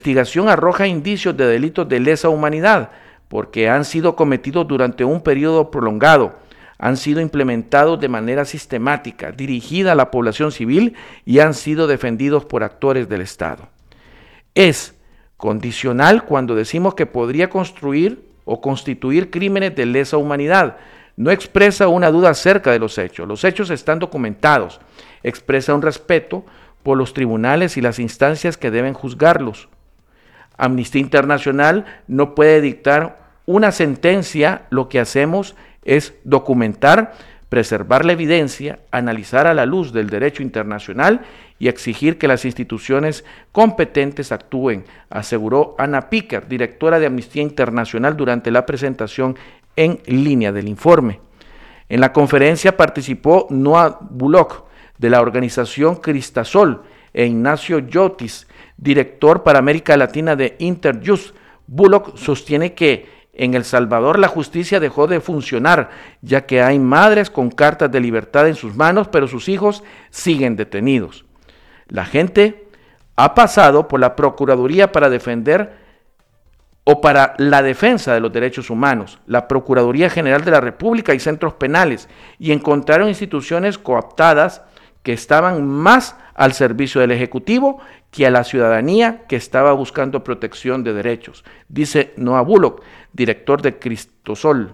investigación arroja indicios de delitos de lesa humanidad, porque han sido cometidos durante un periodo prolongado, han sido implementados de manera sistemática, dirigida a la población civil y han sido defendidos por actores del Estado. Es condicional cuando decimos que podría construir o constituir crímenes de lesa humanidad. No expresa una duda acerca de los hechos. Los hechos están documentados. Expresa un respeto por los tribunales y las instancias que deben juzgarlos. Amnistía Internacional no puede dictar una sentencia. Lo que hacemos es documentar, preservar la evidencia, analizar a la luz del derecho internacional y exigir que las instituciones competentes actúen, aseguró Anna Picker, directora de Amnistía Internacional, durante la presentación en línea del informe. En la conferencia participó Noah Bullock, de la organización Cristasol, e Ignacio Llotis, director para América Latina de Interjust. Bullock sostiene que en El Salvador la justicia dejó de funcionar, ya que hay madres con cartas de libertad en sus manos, pero sus hijos siguen detenidos. La gente ha pasado por la Procuraduría para defender o para la defensa de los derechos humanos, la Procuraduría General de la República y centros penales, y encontraron instituciones cooptadas que estaban más al servicio del Ejecutivo que a la ciudadanía que estaba buscando protección de derechos, dice Noah Bullock, director de Cristosal,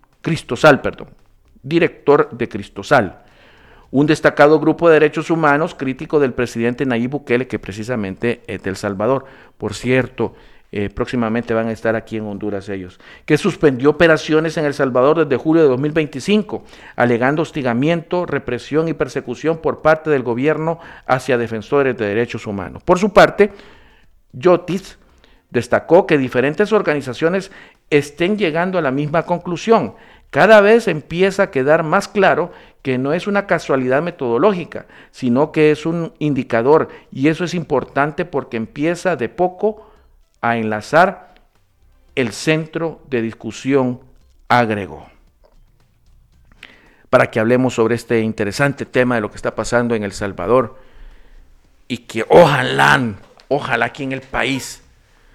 director de Cristosal, un destacado grupo de derechos humanos crítico del presidente Nayib Bukele, que precisamente es de El Salvador. Por cierto, próximamente van a estar aquí en Honduras ellos, que suspendió operaciones en El Salvador desde julio de 2025, alegando hostigamiento, represión y persecución por parte del gobierno hacia defensores de derechos humanos. Por su parte, Llotis destacó que diferentes organizaciones estén llegando a la misma conclusión. Cada vez empieza a quedar más claro que no es una casualidad metodológica, sino que es un indicador, y eso es importante porque empieza de poco a enlazar el centro de discusión, agregó. Para que hablemos sobre este interesante tema de lo que está pasando en El Salvador y que ojalá aquí en el país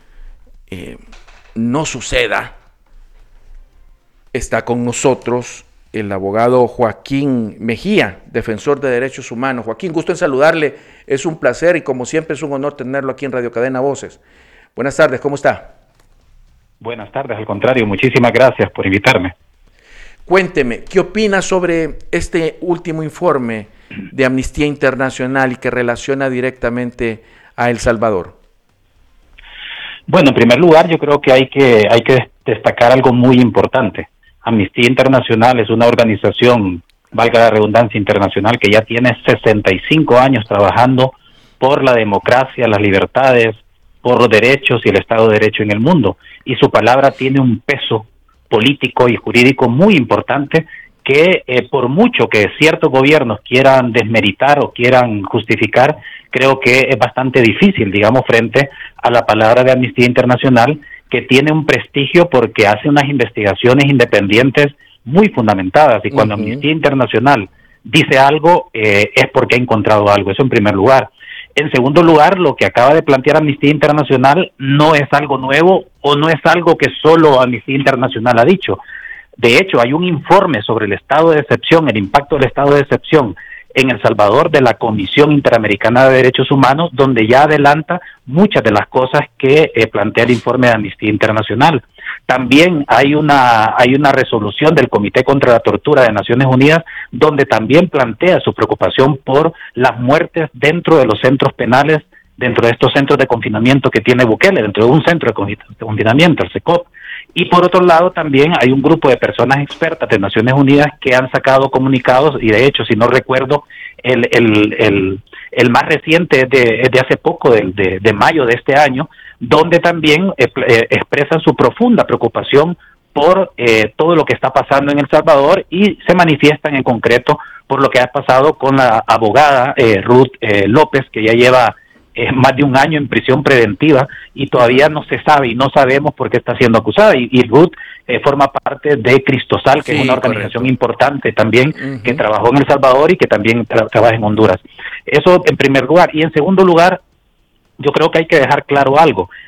no suceda, está con nosotros el abogado Joaquín Mejía, defensor de derechos humanos. Joaquín, gusto en saludarle, es un placer y como siempre es un honor tenerlo aquí en Radio Cadena Voces. Buenas tardes, ¿cómo está? Buenas tardes, al contrario, muchísimas gracias por invitarme. Cuénteme, ¿qué opina sobre este último informe de Amnistía Internacional y que relaciona directamente a El Salvador? Bueno, en primer lugar, yo creo que hay que destacar algo muy importante. Amnistía Internacional es una organización, valga la redundancia, internacional, que ya tiene 65 años trabajando por la democracia, las libertades, por los derechos y el Estado de Derecho en el mundo. Y su palabra tiene un peso político y jurídico muy importante que por mucho que ciertos gobiernos quieran desmeritar o quieran justificar, creo que es bastante difícil, digamos, frente a la palabra de Amnistía Internacional, que tiene un prestigio porque hace unas investigaciones independientes muy fundamentadas. Y cuando Amnistía Internacional dice algo, es porque ha encontrado algo. Eso en primer lugar. En segundo lugar, lo que acaba de plantear Amnistía Internacional no es algo nuevo o no es algo que solo Amnistía Internacional ha dicho. De hecho, hay un informe sobre el estado de excepción, el impacto del estado de excepción en El Salvador de la Comisión Interamericana de Derechos Humanos, donde ya adelanta muchas de las cosas que plantea el informe de Amnistía Internacional. También hay una resolución del Comité contra la Tortura de Naciones Unidas, donde también plantea su preocupación por las muertes dentro de los centros penales, dentro de estos centros de confinamiento que tiene Bukele, dentro de un centro de confinamiento, el CECOP. Y por otro lado también hay un grupo de personas expertas de Naciones Unidas que han sacado comunicados, y de hecho, si no recuerdo, el más reciente es de hace poco, de mayo de este año, donde también expresan su profunda preocupación por todo lo que está pasando en El Salvador y se manifiestan en concreto por lo que ha pasado con la abogada Ruth López, que ya lleva más de un año en prisión preventiva y todavía no se sabe y no sabemos por qué está siendo acusada. Y Ruth forma parte de Cristosal, que es una organización importante también, que trabajó en El Salvador y que también trabaja en Honduras. Eso en primer lugar. Y en segundo lugar, yo creo que hay que dejar claro algo.